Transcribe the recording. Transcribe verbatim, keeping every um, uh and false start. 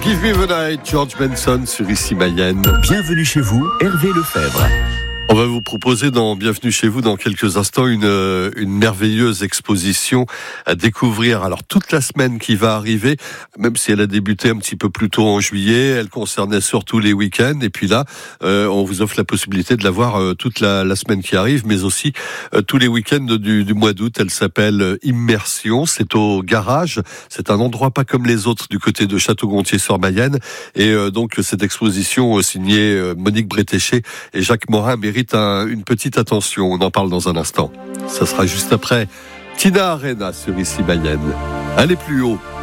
Give Me the Night, George Benson sur Ici Mayenne. Bienvenue chez vous, Hervé Lefebvre. On va vous proposer dans Bienvenue chez vous dans quelques instants une, une merveilleuse exposition à découvrir. Alors toute la semaine qui va arriver, même si elle a débuté un petit peu plus tôt en juillet, elle concernait surtout les week-ends. Et puis là, euh, on vous offre la possibilité de la voir euh, toute la, la semaine qui arrive, mais aussi euh, tous les week-ends du, du mois d'août. Elle s'appelle Immersion. C'est au Garage. C'est un endroit pas comme les autres du côté de Château-Gontier-sur-Mayenne. Et euh, donc cette exposition euh, signée euh, Monique Bretéché et Jacques Morin mérite un, une petite attention. On en parle dans un instant. Ça sera juste après Tina Arena sur Ici Mayenne. Allez plus haut.